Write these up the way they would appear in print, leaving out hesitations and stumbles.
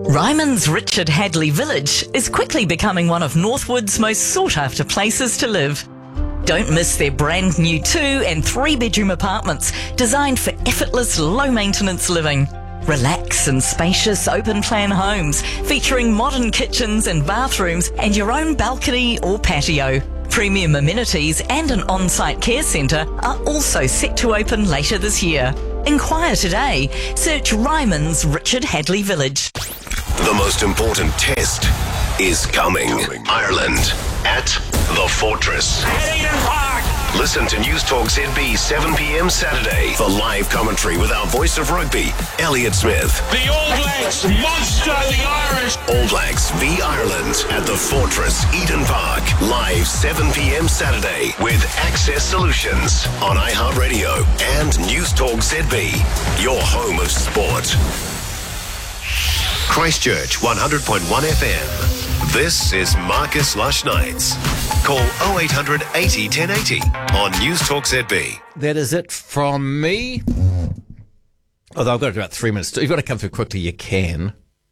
Ryman's Richard Hadley Village is quickly becoming one of Northwood's most sought-after places to live. Don't miss their brand new 2 and 3 bedroom apartments designed for effortless, low-maintenance living. Relax in spacious, open-plan homes featuring modern kitchens and bathrooms and your own balcony or patio. Premium amenities and an on-site care centre are also set to open later this year. Inquire today. Search Ryman's Richard Hadley Village. The most important test is coming. Ireland at the Fortress. At Eden Park. Listen to News Talk ZB 7 p.m. Saturday for live commentary with our voice of rugby, Elliot Smith. The All Blacks monster the Irish. All Blacks v Ireland at the Fortress, Eden Park. Live 7 p.m. Saturday with Access Solutions on iHeartRadio and News Talk ZB, your home of sport. Christchurch 100.1 FM. This is Marcus Lush Nights. Call 0800 80 1080 on News Talk ZB. That is it from me. Although I've got about 3 minutes. You've got to come through quickly, you can.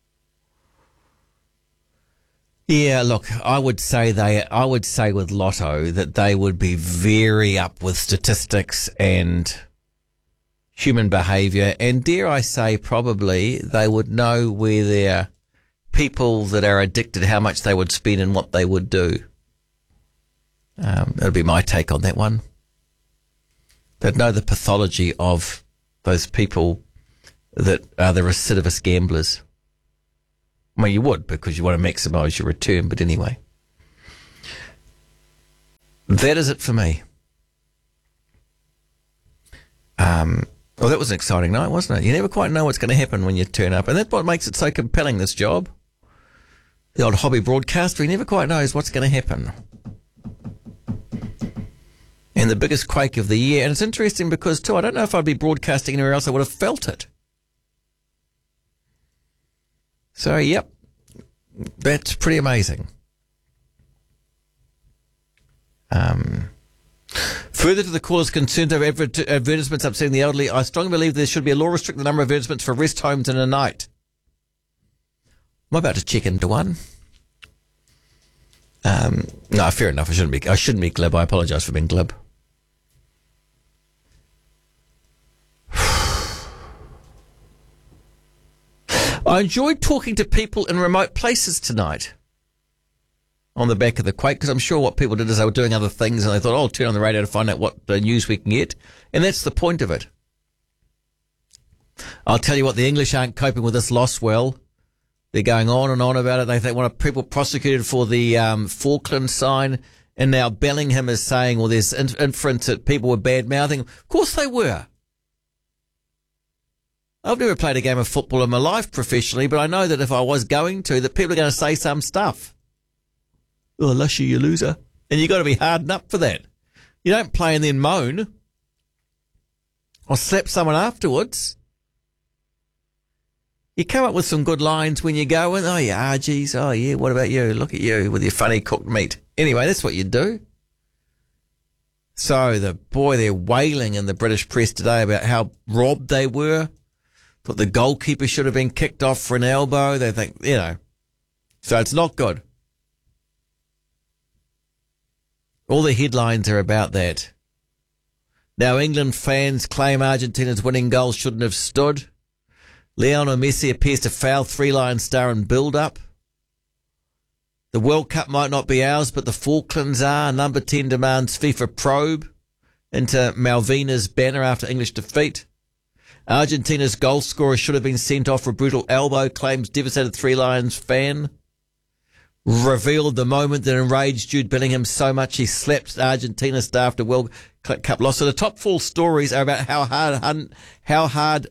Yeah, look, I would say with Lotto that they would be very up with statistics and human behaviour, and dare I say probably they would know where their people that are addicted, how much they would spend and what they would do. That'd be my take on that one. They'd know the pathology of those people that are the recidivist gamblers. Well, you would, because you want to maximise your return, but anyway. That is it for me. Well, that was an exciting night, wasn't it? You never quite know what's going to happen when you turn up. And that's what makes it so compelling, this job. The old hobby broadcaster, he never quite knows what's going to happen. And the biggest quake of the year. And it's interesting because, too, I don't know if I'd be broadcasting anywhere else I would have felt it. So, yep, that's pretty amazing. Further to the caller's concerns over advertisements upsetting the elderly, I strongly believe there should be a law restricting the number of advertisements for rest homes in a night. I'm about to check into one. No, fair enough. I shouldn't be glib. I apologise for being glib. I enjoyed talking to people in remote places tonight on the back of the quake, because I'm sure what people did is they were doing other things and they thought, I'll turn on the radio to find out what news we can get. And that's the point of it. I'll tell you what, the English aren't coping with this loss well. They're going on and on about it. They want people prosecuted for the Falkland sign, and now Bellingham is saying, well, there's inference that people were bad-mouthing. Of course they were. I've never played a game of football in my life professionally, but I know that if I was going to, that people are going to say some stuff. Oh, Lushy, you loser. And you've got to be hardened up for that. You don't play and then moan or slap someone afterwards. You come up with some good lines when you go, and oh, yeah, geez, oh, yeah, what about you? Look at you with your funny cooked meat. Anyway, that's what you do. So, they're wailing in the British press today about how robbed they were. Thought the goalkeeper should have been kicked off for an elbow. They think, so it's not good. All the headlines are about that. Now, England fans claim Argentina's winning goal shouldn't have stood. Lionel Messi appears to foul Three Lions star in build-up. The World Cup might not be ours, but the Falklands are. Number 10 demands FIFA probe into Malvina's banner after English defeat. Argentina's goal scorer should have been sent off for a brutal elbow, claims devastated Three Lions fan. Revealed the moment that enraged Jude Bellingham so much he slapped Argentina star after World Cup loss. So the top 4 stories are about how hard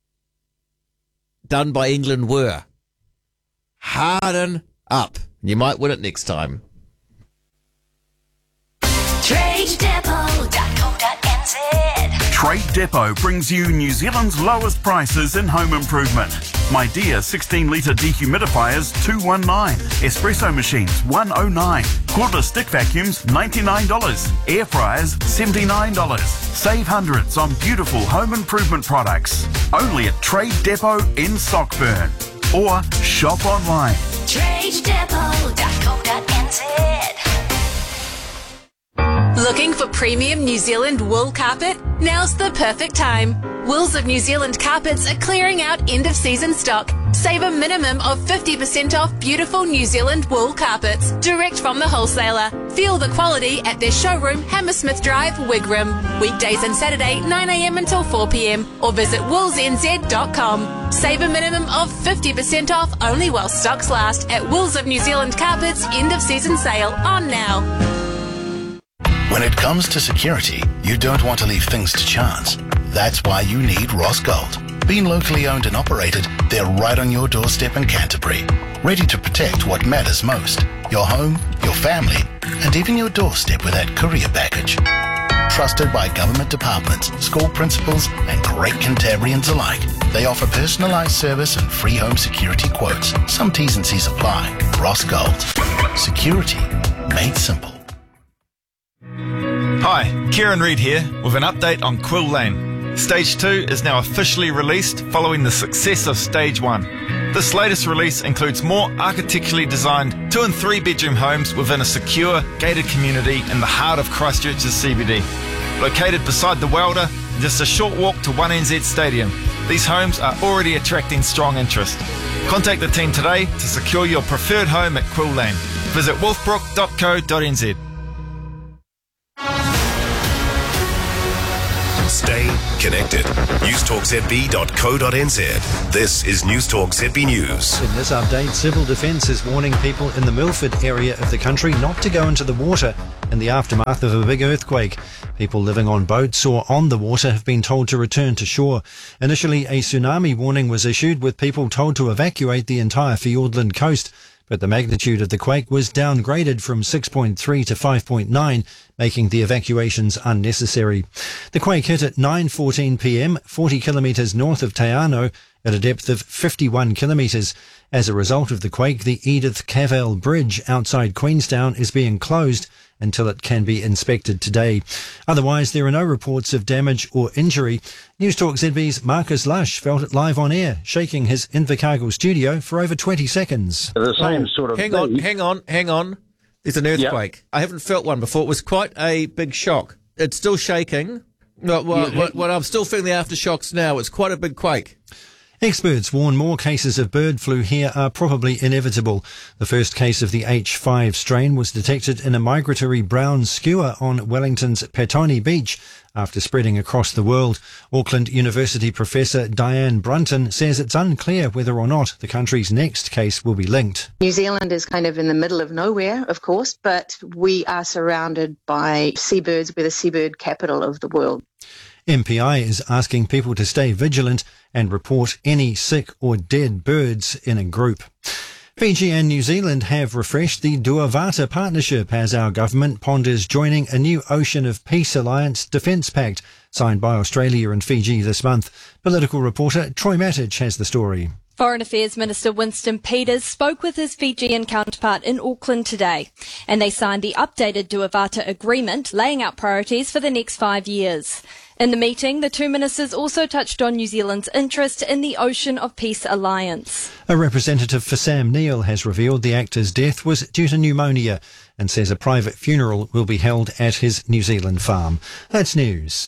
done by England were. Harden up. You might win it next time. TradeDepot.co.nz. Trade Depot brings you New Zealand's lowest prices in home improvement. My Dear 16-litre dehumidifiers $219, espresso machines $109, cordless stick vacuums $99, air fryers $79. Save hundreds on beautiful home improvement products. Only at Trade Depot in Sockburn. or shop online. Looking for premium New Zealand wool carpet? Now's the perfect time. Wools of New Zealand Carpets are clearing out end-of-season stock. Save a minimum of 50% off beautiful New Zealand wool carpets, direct from the wholesaler. Feel the quality at their showroom, Hammersmith Drive, Wigram. Weekdays and Saturday, 9am until 4pm, or visit woolsnz.com. Save a minimum of 50% off only while stocks last at Wools of New Zealand Carpets end-of-season sale on now. When it comes to security, you don't want to leave things to chance. That's why you need Ross Gold. Being locally owned and operated, they're right on your doorstep in Canterbury, ready to protect what matters most: your home, your family, and even your doorstep with that courier package. Trusted by government departments, school principals, and great Cantabrians alike, they offer personalised service and free home security quotes. Some T's and C's apply. Ross Gold. Security made simple. Hi, Kieran Reid here with an update on Quill Lane. Stage 2 is now officially released following the success of Stage 1. This latest release includes more architecturally designed 2 and 3 bedroom homes within a secure, gated community in the heart of Christchurch's CBD. Located beside the Welder, just a short walk to 1NZ Stadium, these homes are already attracting strong interest. Contact the team today to secure your preferred home at Quill Lane. Visit wolfbrook.co.nz. Stay connected. newstalkzb.co.nz. This is Newstalk ZB News. In this update, Civil Defence is warning people in the Milford area of the country not to go into the water in the aftermath of a big earthquake. People living on boats or on the water have been told to return to shore. Initially, a tsunami warning was issued, with people told to evacuate the entire Fiordland coast. But the magnitude of the quake was downgraded from 6.3 to 5.9, making the evacuations unnecessary. The quake hit at 9:14 p.m, 40 kilometres north of Te Anau, at a depth of 51 kilometres. As a result of the quake, the Edith Cavell Bridge outside Queenstown is being closed until it can be inspected today. Otherwise, there are no reports of damage or injury. Newstalk ZB's Marcus Lush felt it live on air, shaking his Invercargill studio for over 20 seconds. The same sort of Hang on. There's an earthquake. Yep. I haven't felt one before. It was quite a big shock. It's still shaking. Well, I'm still feeling the aftershocks now. It's quite a big quake. Experts warn more cases of bird flu here are probably inevitable. The first case of the H5 strain was detected in a migratory brown skua on Wellington's Petone Beach after spreading across the world. Auckland University professor Diane Brunton says it's unclear whether or not the country's next case will be linked. New Zealand is kind of in the middle of nowhere, of course, but we are surrounded by seabirds. We're the seabird capital of the world. MPI is asking people to stay vigilant and report any sick or dead birds in a group. Fiji and New Zealand have refreshed the Duavata partnership as our government ponders joining a new Ocean of Peace Alliance Defence Pact signed by Australia and Fiji this month. Political reporter Troy Matic has the story. Foreign Affairs Minister Winston Peters spoke with his Fijian counterpart in Auckland today, and they signed the updated Duavata agreement laying out priorities for the next 5 years. In the meeting, the two ministers also touched on New Zealand's interest in the Ocean of Peace Alliance. A representative for Sam Neill has revealed the actor's death was due to pneumonia and says a private funeral will be held at his New Zealand farm. That's news.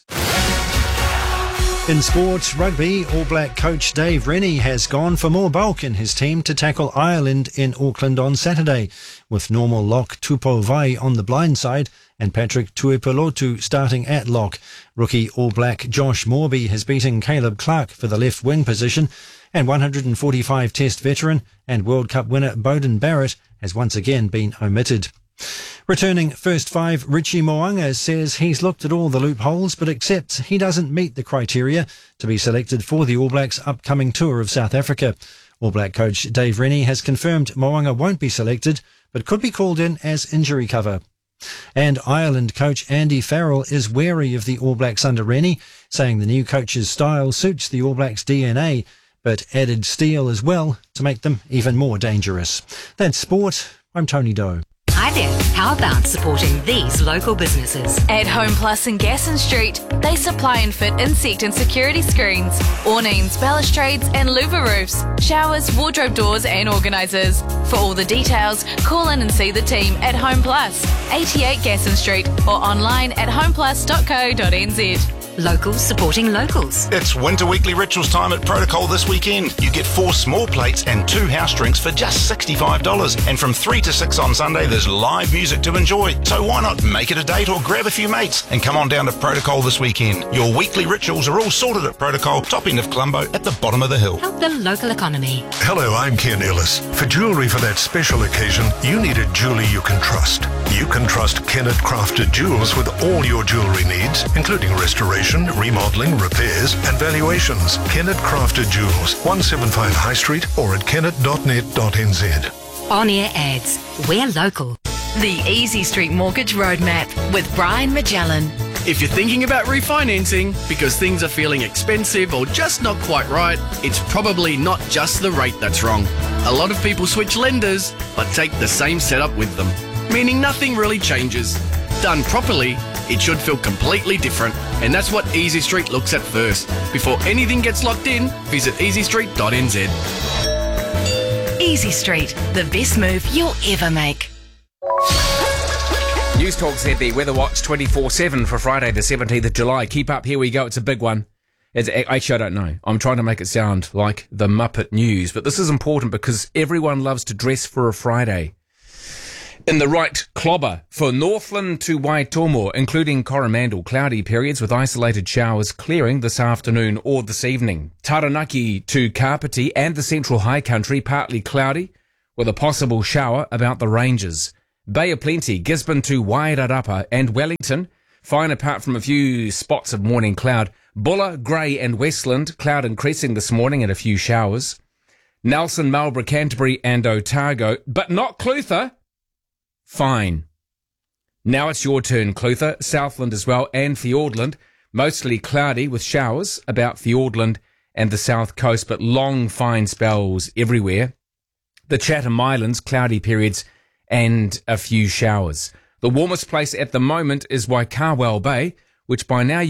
In sports, rugby, All Black coach Dave Rennie has gone for more bulk in his team to tackle Ireland in Auckland on Saturday, with normal lock Tupou Vai on the blind side and Patrick Tuipulotu starting at lock. Rookie All Black Josh Morby has beaten Caleb Clark for the left wing position, and 145 Test veteran and World Cup winner Bowden Barrett has once again been omitted. Returning first five Richie Mo'unga says he's looked at all the loopholes but accepts he doesn't meet the criteria to be selected for the All Blacks' upcoming tour of South Africa. All Black coach Dave Rennie has confirmed Mo'unga won't be selected but could be called in as injury cover. And Ireland coach Andy Farrell is wary of the All Blacks under Rennie, saying the new coach's style suits the All Blacks' DNA but added steel as well to make them even more dangerous. That's sport. I'm Tony Doe. Hi there. How about supporting these local businesses? At Home Plus in Gasson Street, they supply and fit insect and security screens, awnings, balustrades and louver roofs, showers, wardrobe doors and organisers. For all the details, call in and see the team at Home Plus, 88 Gasson Street, or online at homeplus.co.nz. Locals supporting locals. It's Winter Weekly Rituals time at Protocol this weekend. You get 4 small plates and 2 house drinks for just $65. And from 3 to 6 on Sunday, there's live music to enjoy. So why not make it a date or grab a few mates and come on down to Protocol this weekend. Your weekly rituals are all sorted at Protocol, top end of Colombo at the bottom of the hill. Help the local economy. Hello, I'm Ken Ellis. For jewellery for that special occasion, you need a jeweller you can trust. You can trust Kennett Crafted Jewels with all your jewellery needs, including restoration, remodelling, repairs and valuations. Kennett Crafted Jewels, 175 High Street or at kennet.net.nz. On-air ads. We're local. The Easy Street Mortgage Roadmap with Brian Magellan. If you're thinking about refinancing because things are feeling expensive or just not quite right, it's probably not just the rate that's wrong. A lot of people switch lenders but take the same setup with them, meaning nothing really changes. Done properly, it should feel completely different, and that's what Easy Street looks at first. Before anything gets locked in, visit easystreet.nz. Easy Street, the best move you'll ever make. News Talk ZB Weather Watch 24/7 for Friday the 17th of July. Keep up, here we go. It's a big one. Actually, I don't know. I'm trying to make it sound like the Muppet News, but this is important because everyone loves to dress for a Friday. In the right clobber for Northland to Waitomo, including Coromandel, cloudy periods with isolated showers clearing this afternoon or this evening. Taranaki to Kapiti and the Central High Country, partly cloudy with a possible shower about the ranges. Bay of Plenty, Gisborne to Wairarapa and Wellington, fine apart from a few spots of morning cloud. Bulla, Grey and Westland, cloud increasing this morning and a few showers. Nelson, Marlborough, Canterbury and Otago, but not Clutha. Fine. Now it's your turn, Clutha, Southland as well, and Fiordland. Mostly cloudy with showers about Fiordland and the south coast, but long fine spells everywhere. The Chatham Islands, cloudy periods and a few showers. The warmest place at the moment is Waikawel Bay, which by now